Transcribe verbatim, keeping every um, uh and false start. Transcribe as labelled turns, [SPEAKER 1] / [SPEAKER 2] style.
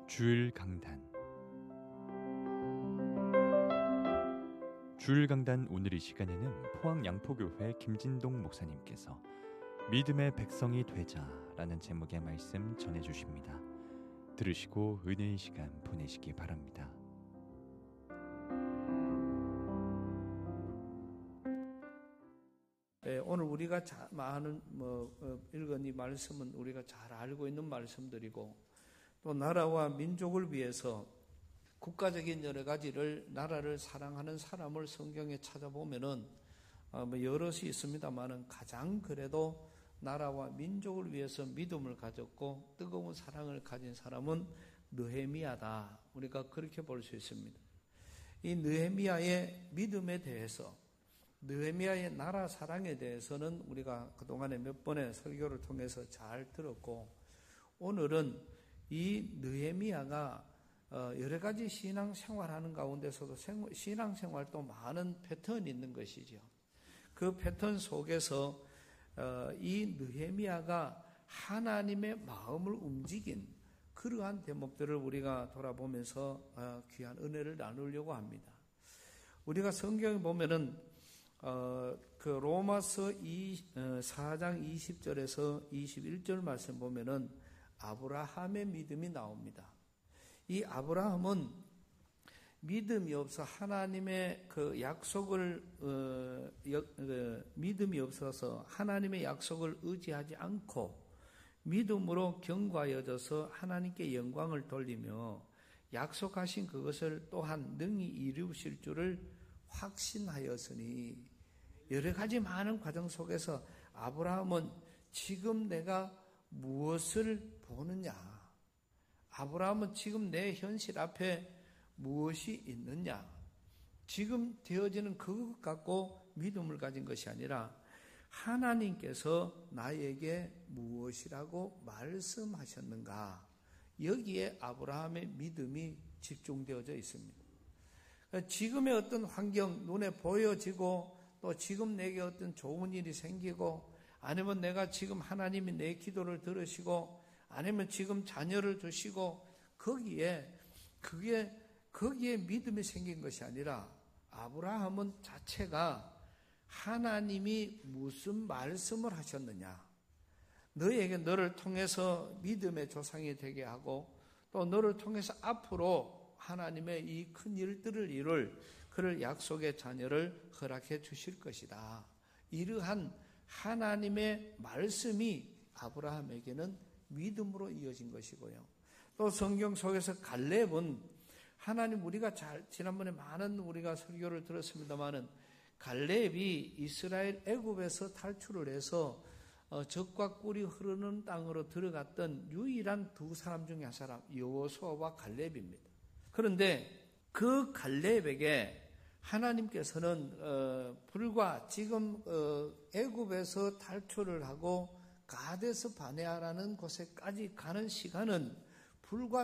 [SPEAKER 1] 주일 강단. 주일 강단 오늘 이 시간에는 포항 양포교회 김진동 목사님께서 믿음의 백성이 되자라는 제목의 말씀 전해주십니다. 들으시고 은혜의 시간 보내시기 바랍니다.
[SPEAKER 2] 네, 오늘 우리가 자, 많은 뭐 어, 읽은 이 말씀은 우리가 잘 알고 있는 말씀들이고, 또 나라와 민족을 위해서 국가적인 여러 가지를 나라를 사랑하는 사람을 성경에 찾아보면은 어, 뭐 여럿이 있습니다만은 가장 그래도 나라와 민족을 위해서 믿음을 가졌고 뜨거운 사랑을 가진 사람은 느헤미야다. 우리가 그렇게 볼 수 있습니다. 이 느헤미야의 믿음에 대해서, 느헤미야의 나라 사랑에 대해서는 우리가 그동안에 몇 번의 설교를 통해서 잘 들었고, 오늘은 이 느헤미야가 여러 가지 신앙생활하는 가운데서도 신앙생활도 많은 패턴이 있는 것이죠. 그 패턴 속에서 이 느헤미야가 하나님의 마음을 움직인 그러한 대목들을 우리가 돌아보면서 귀한 은혜를 나누려고 합니다. 우리가 성경에 보면은 어, 그 로마서 사 장 이십 절에서 이십일 절 말씀 보면은 아브라함의 믿음이 나옵니다. 이 아브라함은 믿음이 없어 하나님의 그 약속을 어, 여, 어, 믿음이 없어서 하나님의 약속을 의지하지 않고 믿음으로 견고하여져서 하나님께 영광을 돌리며 약속하신 그것을 또한 능히 이루실 줄을 확신하였으니, 여러 가지 많은 과정 속에서 아브라함은 지금 내가 무엇을 보느냐, 아브라함은 지금 내 현실 앞에 무엇이 있느냐, 지금 되어지는 그것 갖고 믿음을 가진 것이 아니라 하나님께서 나에게 무엇이라고 말씀하셨는가, 여기에 아브라함의 믿음이 집중되어져 있습니다. 지금의 어떤 환경, 눈에 보여지고 또 지금 내게 어떤 좋은 일이 생기고, 아니면 내가 지금 하나님이 내 기도를 들으시고, 아니면 지금 자녀를 주시고, 거기에 그게 거기에 믿음이 생긴 것이 아니라 아브라함은 자체가 하나님이 무슨 말씀을 하셨느냐, 너에게 너를 통해서 믿음의 조상이 되게 하고 또 너를 통해서 앞으로 하나님의 이 큰 일들을 이룰 그를 약속의 자녀를 허락해 주실 것이다. 이러한 하나님의 말씀이 아브라함에게는 믿음으로 이어진 것이고요. 또 성경 속에서 갈렙은 하나님, 우리가 잘 지난번에 많은 우리가 설교를 들었습니다마는 갈렙이 이스라엘 애굽에서 탈출을 해서 젖과 꿀이 흐르는 땅으로 들어갔던 유일한 두 사람 중에 한 사람, 여호수아와 갈렙입니다. 그런데 그 갈렙에게 하나님께서는 어, 불과 지금 어, 애굽에서 탈출을 하고 가데스 바네아라는 곳에까지 가는 시간은 불과